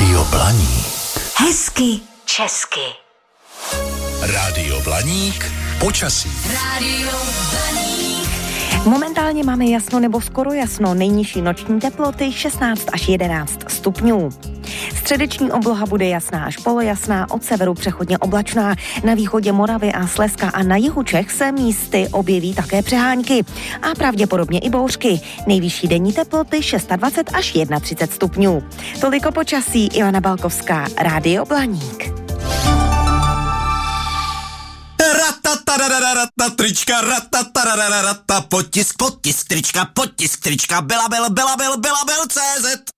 Rádio Blaník. Hezky česky. Rádio Blaník. Počasí. Rádio Blaník. Momentálně máme jasno nebo skoro jasno, nejnižší noční teploty 16 až 11 stupňů. Středeční obloha bude jasná až polojasná, od severu přechodně oblačná. Na východě Moravy a Slezska a na jihu Čech se místy objeví také přehánky a pravděpodobně i bouřky. Nejvyšší denní teploty 26 až 31 stupňů. Toliko počasí, Ivana Balkovská, Rádio Blaník. Trička, potisk, trička, byla CZ.